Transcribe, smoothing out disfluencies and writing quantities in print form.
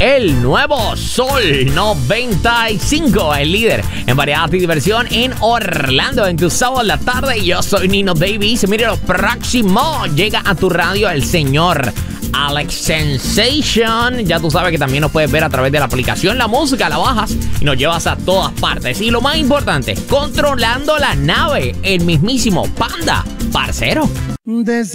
el nuevo Sol 95, el líder en variedad y diversión en Orlando, en tu sábado en la tarde. Yo soy Nino Davis. Mire, lo próximo llega a tu radio el señor Alex Sensation. Ya tú sabes que también nos puedes ver a través de la aplicación. La música la bajas y nos llevas a todas partes. Y lo más importante, controlando la nave, el mismísimo Panda, parcero.